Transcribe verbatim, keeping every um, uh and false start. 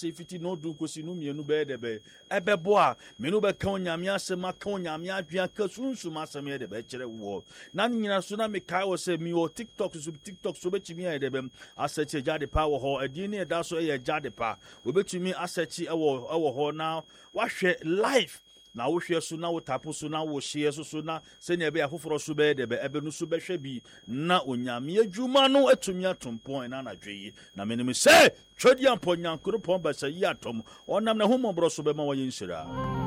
ase fiti no du kosi no mienu be de be ebebo a me no be kan nyame asem aka nyame adwea ka sunsun asem ye de be kire wo na nyina so na me kai wo se mi o TikTok so TikTok so betimi ye de be asechi jade pa wo ho edi ne da so ye jade pa obetumi asechi ewo ewo ho na wahwe live na wo hwe so na wo tapo so na wo hye so so na se ne be afoforo so be de be ebe no so be hwe bi na onyame adwuma no atumi atompon na na dwe na menim se twodi ampo nyankoro pon ba se yi atom onam na homo bro so be ma wo yin hyira.